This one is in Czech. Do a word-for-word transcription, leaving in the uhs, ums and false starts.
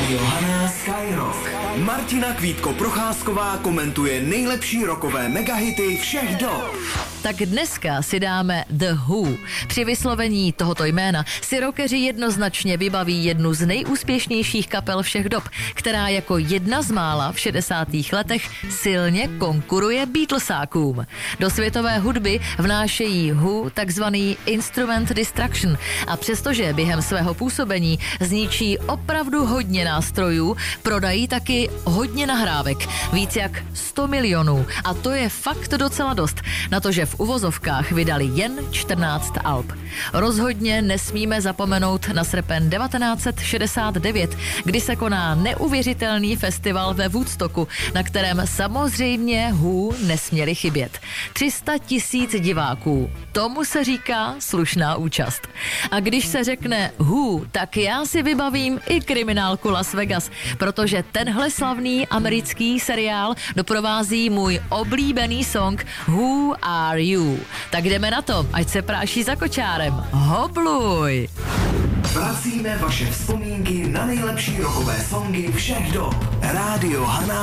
Rádio Hana Skyrock. Martina Kvítko-Procházková komentuje nejlepší rockové megahity všech dob. Tak dneska si dáme The Who. Při vyslovení tohoto jména si rockeři jednoznačně vybaví jednu z nejúspěšnějších kapel všech dob, která jako jedna z mála v šedesátých letech silně konkuruje Beatlesákům. Do světové hudby vnášejí Who takzvaný instrument destruction a přestože během svého působení zničí opravdu hodně nástrojů, prodají taky hodně nahrávek, víc jak sto milionů, a to je fakt docela dost, na to, že v uvozovkách vydali jen čtrnáct alb. Rozhodně nesmíme zapomenout na srpen devatenáct set šedesát devět, kdy se koná neuvěřitelný festival ve Woodstocku, na kterém samozřejmě Who nesměli chybět. tři sta tisíc diváků. Tomu se říká slušná účast. A když se řekne Who, tak já si vybavím i kriminálku Las Vegas, protože tenhle slavný americký seriál doprovází můj oblíbený song Who Are You. Tak jdeme na to, ať se práší za kočárem. Hobluj! Vracíme vaše vzpomínky na nejlepší rockové songy všech dob. Rádio Hana